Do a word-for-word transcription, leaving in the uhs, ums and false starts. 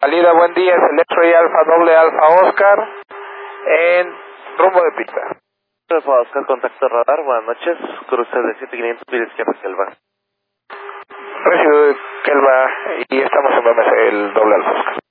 Salida, buen día, es el X-Ray Alfa, doble Alfa Oscar, en rumbo de pista. Alfa Oscar, contacto radar, buenas noches, cruce de siete quinientos, pide izquierda, Kelva. Recibo Kelva, y estamos en donde es el doble Alfa Oscar.